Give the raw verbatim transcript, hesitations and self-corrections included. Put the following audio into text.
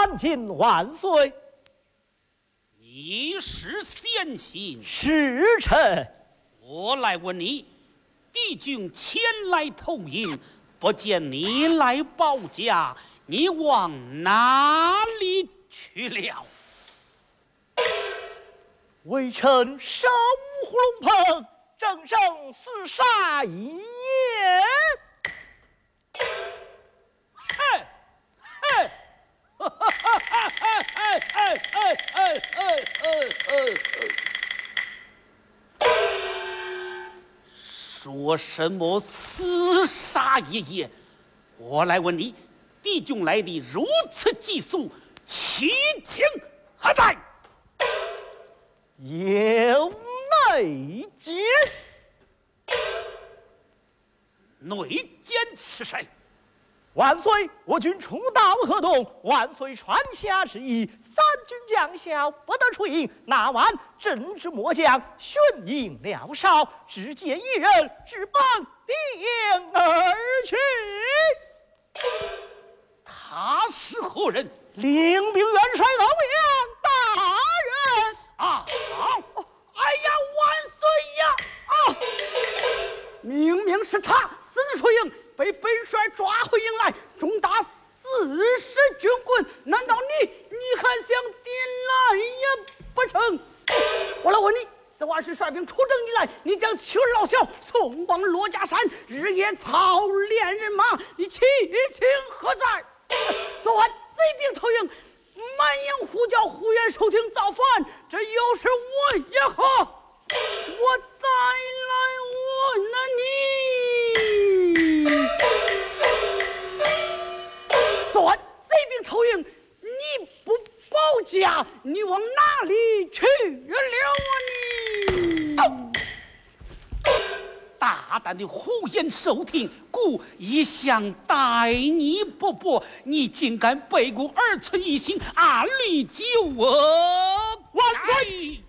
参见万岁。 你是先行， 是臣。 我来问你，敌军前来投营，不见你来保驾，你往哪里去了？ 微臣手舞呼龙棚，正正厮杀一夜。 嘿，嘿，哈哈哈哈哈！哎哎哎哎哎哎哎！说什么厮杀一夜？我来问你，敌军来的如此急速，其情何在？ 有内奸。 内奸是谁？ 万岁，我军出道河东，万岁传下旨意，三军将校不得出营。那晚正值末将巡营辽少，只见一人直奔殿而去。 他是何人？ 领兵元帅欧阳大人啊！哎呀，万岁呀！啊！ 明明是他私自出营，被本帅抓回营来，重达四十军棍，难道你你还想抵赖也不成？我来问你，自万岁率兵出征以来，你将妻儿老小送往罗家山，日夜操练人马，你其情何在？昨晚贼兵投营，满营呼叫呼延收听造反，这又是为何？我再来问了你，昨晚贼兵投营，你不保驾，你往哪里去了啊你？ 大胆的胡言收听，故一向待你不薄，你竟敢背过儿臣一心，暗里救我！ 万岁！